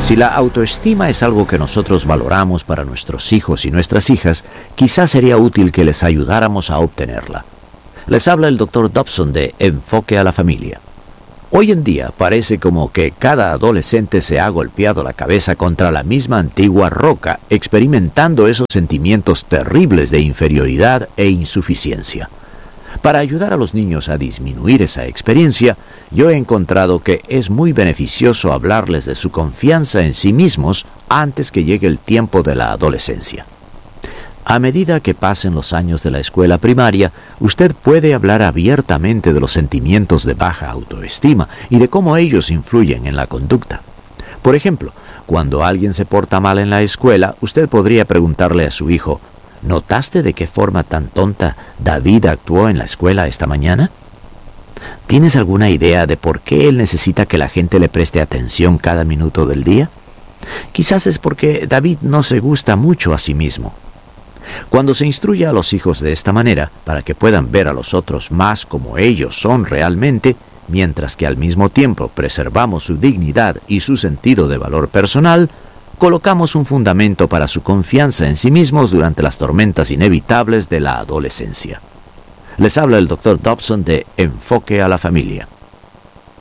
Si la autoestima es algo que nosotros valoramos para nuestros hijos y nuestras hijas, quizás sería útil que les ayudáramos a obtenerla. Les habla el Dr. Dobson de Enfoque a la Familia. Hoy en día parece como que cada adolescente se ha golpeado la cabeza contra la misma antigua roca, experimentando esos sentimientos terribles de inferioridad e insuficiencia. Para ayudar a los niños a disminuir esa experiencia, yo he encontrado que es muy beneficioso hablarles de su confianza en sí mismos antes que llegue el tiempo de la adolescencia. A medida que pasen los años de la escuela primaria, usted puede hablar abiertamente de los sentimientos de baja autoestima y de cómo ellos influyen en la conducta. Por ejemplo, cuando alguien se porta mal en la escuela, usted podría preguntarle a su hijo: ¿notaste de qué forma tan tonta David actuó en la escuela esta mañana? ¿Tienes alguna idea de por qué él necesita que la gente le preste atención cada minuto del día? Quizás es porque David no se gusta mucho a sí mismo. Cuando se instruye a los hijos de esta manera, para que puedan ver a los otros más como ellos son realmente, mientras que al mismo tiempo preservamos su dignidad y su sentido de valor personal, colocamos un fundamento para su confianza en sí mismos durante las tormentas inevitables de la adolescencia. Les habla el Dr. Dobson de Enfoque a la Familia.